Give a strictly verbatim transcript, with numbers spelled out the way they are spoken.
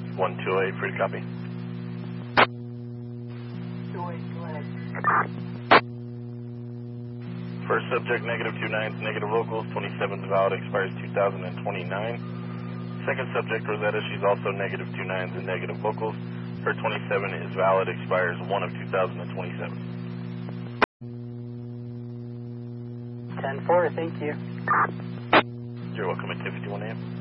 one two eight, free to copy. two eight, go ahead. First subject, negative two nines, negative vocals, twenty-seven's valid, expires two thousand twenty-nine. Second subject, Rosetta, she's also negative two nines and negative vocals. Her twenty-seven is valid, expires one of two thousand twenty-seven. ten four, thank you. You're welcome at two fifty-one A M.